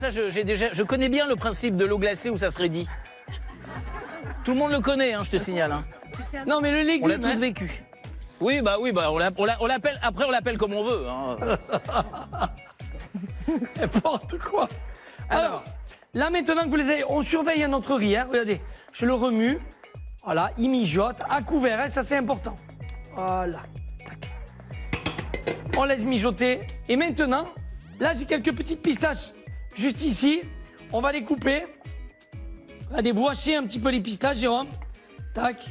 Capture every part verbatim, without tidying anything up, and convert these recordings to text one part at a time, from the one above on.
Ça, je, j'ai déjà, je connais bien le principe de l'eau glacée où ça se raidit. Tout le monde le connaît, hein, je te signale. Hein. Non, mais le légume... On l'a tous hein. vécu. Oui, bah oui, bah on, l'a, on, l'a, on l'appelle. Après, on l'appelle comme on veut. Hein. N'importe quoi. Alors, Alors, là maintenant que vous les avez, on surveille notre riz. Hein, regardez, je le remue. Voilà, il mijote à couvert. Hein, ça c'est important. Voilà. On laisse mijoter. Et maintenant, là j'ai quelques petites pistaches juste ici. On va les couper. Regardez, vous hachez un petit peu les pistaches, Jérôme. Tac.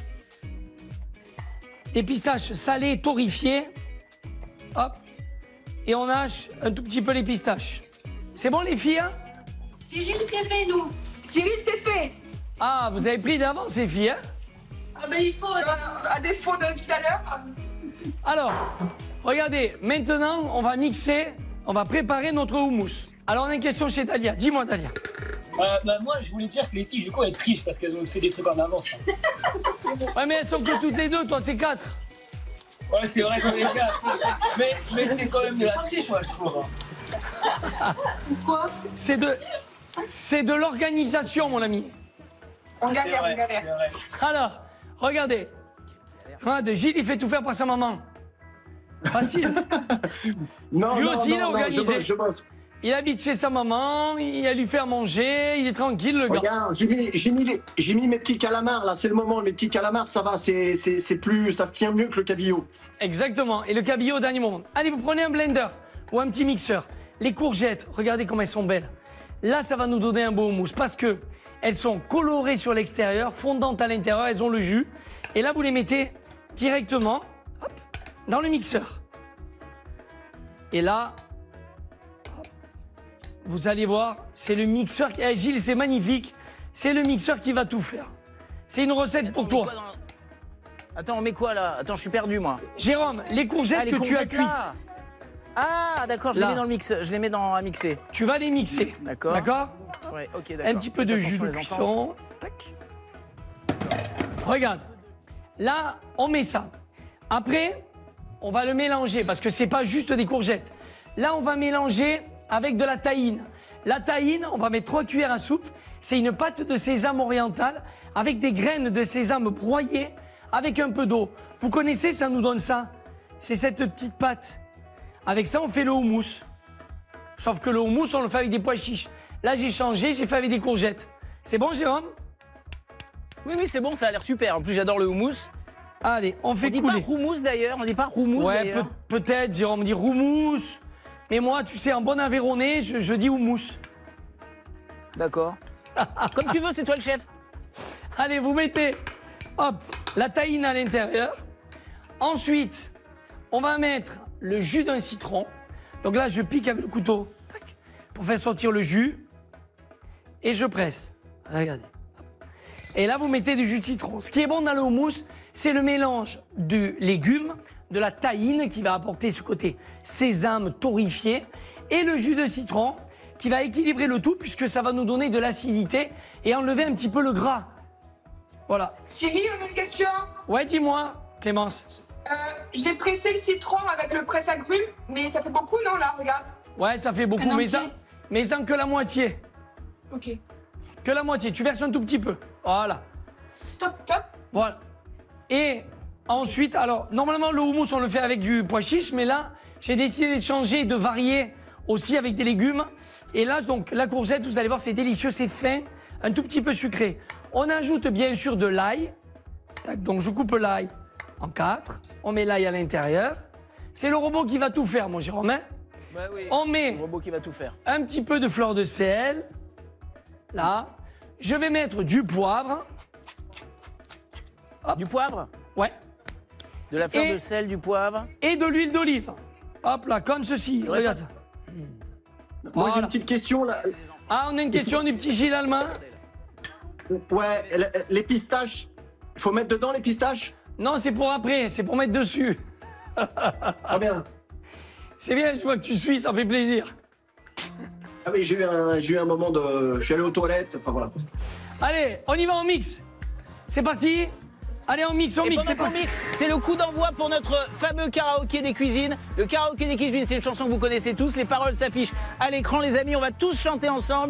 Des pistaches salées, torréfiées. Hop. Et on hache un tout petit peu les pistaches. C'est bon les filles hein? Cyril, c'est fait, nous. Cyril, c'est fait. Ah, vous avez pris d'avance les filles, hein? Ah ben il faut, euh, à défaut de tout à l'heure. Alors, regardez, maintenant, on va mixer, on va préparer notre houmous. Alors, on a une question chez Dalia. Dis-moi, Dalia. Euh, bah, moi, je voulais dire que les filles, du coup, elles trichent parce qu'elles ont fait des trucs en avance. Hein. Ouais, mais elles sont que toutes les deux, toi, t'es quatre. Ouais, c'est vrai qu'on est quatre. Mais, mais c'est quand même de la triche, moi, je trouve. Quoi? C'est de, c'est de l'organisation, mon ami. On C'est galère, vrai, on galère. c'est vrai. Alors, regardez. Regarde, Gilles, il fait tout faire pour sa maman. Facile. Non, Lui non, aussi, non, il est non, organisé. je bosse, je bosse. Il habite chez sa maman, il a lui faire manger, il est tranquille, le gars. Regarde, j'ai mis, j'ai mis, les- j'ai mis mes petits calamars, là, c'est le moment. Mes petits calamars, ça va, c'est, c'est, c'est plus, ça se tient mieux que le cabillaud. Exactement. Et le cabillaud au dernier moment. Allez, vous prenez un blender ou un petit mixeur. Les courgettes, regardez comme elles sont belles. Là, ça va nous donner un beau houmous parce que elles sont colorées sur l'extérieur, fondantes à l'intérieur, elles ont le jus. Et là, vous les mettez directement hop, dans le mixeur. Et là, hop, vous allez voir, c'est le mixeur. qui- Eh, Gilles, c'est magnifique. C'est le mixeur qui va tout faire. C'est une recette attends, pour on met toi. quoi dans- Attends, on met quoi là? Attends, je suis perdu moi. Jérôme, les courgettes Ah, les que tu as courgettes, cuites, là. Ah, d'accord, je Là. les mets dans le mix, je les mets dans à mixer. tu vas les mixer. D'accord. D'accord? Ouais, ok, d'accord. Un petit peu de Faites jus de attention, cuisson. Tac. Regarde. Là, on met ça. Après, on va le mélanger parce que c'est pas juste des courgettes. Là, on va mélanger avec de la tahine. La tahine, on va mettre trois cuillères à soupe. C'est une pâte de sésame orientale avec des graines de sésame broyées avec un peu d'eau. Vous connaissez, ça nous donne ça. C'est cette petite pâte. Avec ça, on fait le houmous. Sauf que le houmous, on le fait avec des pois chiches. Là, j'ai changé, j'ai fait avec des courgettes. C'est bon, Jérôme? Oui, oui, c'est bon, ça a l'air super. En plus, j'adore le houmous. Allez, on fait On dit couler. pas houmous d'ailleurs, on dit pas houmous Ouais, d'ailleurs. peut- peut-être, Jérôme dit houmous. Mais moi, tu sais, en bon Aveyronais, je, je dis houmous. D'accord. Comme tu veux, c'est toi le chef. Allez, vous mettez, hop, la tahine à l'intérieur. Ensuite, on va mettre le jus d'un citron. Donc là, je pique avec le couteau, tac, pour faire sortir le jus. Et je presse. Regardez. Et là, vous mettez du jus de citron. Ce qui est bon dans le houmous, c'est le mélange du légume, de la tahine qui va apporter ce côté sésame torréfié et le jus de citron qui va équilibrer le tout puisque ça va nous donner de l'acidité et enlever un petit peu le gras. Voilà. Cyril, on a une question. Ouais, dis-moi, Clémence. Euh, J'ai pressé le citron avec le presse-agrumes, mais ça fait beaucoup, non, là, regarde. Ouais, ça fait beaucoup, Un mais ça, entier. mais ça que la moitié. Ok. Que la moitié. Tu verses un tout petit peu. Voilà. Stop, stop. Voilà. Et ensuite, alors, normalement, le houmous, on le fait avec du pois chiche, mais là, j'ai décidé de changer, de varier aussi avec des légumes. Et là, donc, la courgette, vous allez voir, c'est délicieux, c'est fin, un tout petit peu sucré. On ajoute bien sûr de l'ail. Tac, donc, je coupe l'ail en quatre. On met l'ail à l'intérieur. C'est le robot qui va tout faire, mon Jérôme. Hein. Bah oui. On met Le robot qui va tout faire. un petit peu de fleur de sel. Là. Je vais mettre du poivre. Du poivre, Ouais. de la fleur Et- de sel, du poivre. Et de l'huile d'olive. Hop là, comme ceci. J'aurais Regarde pas- ça. Moi, Voilà. j'ai une petite question, là. Ah, on a une question du petit Gilles Allemand. Ouais, les- les pistaches, il faut mettre dedans les pistaches? Non, c'est pour après, c'est pour mettre dessus. Ah bien. C'est bien, je vois que tu suis, ça fait plaisir. Ah oui, j'ai eu un, j'ai eu un moment de... Je suis allé aux toilettes, enfin voilà. Allez, on y va en mix. C'est parti. Allez, on mixe, on Et mixe, pendant c'est qu'on parti. mixe, c'est le coup d'envoi pour notre fameux karaoké des cuisines. Le karaoké des cuisines, c'est une chanson que vous connaissez tous. Les paroles s'affichent à l'écran, les amis. On va tous chanter ensemble.